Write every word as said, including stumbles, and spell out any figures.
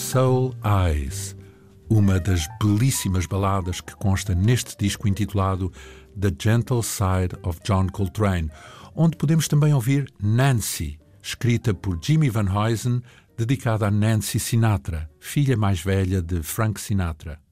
Soul Eyes, uma das belíssimas baladas que consta neste disco intitulado The Gentle Side of John Coltrane, onde podemos também ouvir Nancy, escrita por Jimmy Van Heusen, dedicada a Nancy Sinatra, filha mais velha de Frank Sinatra.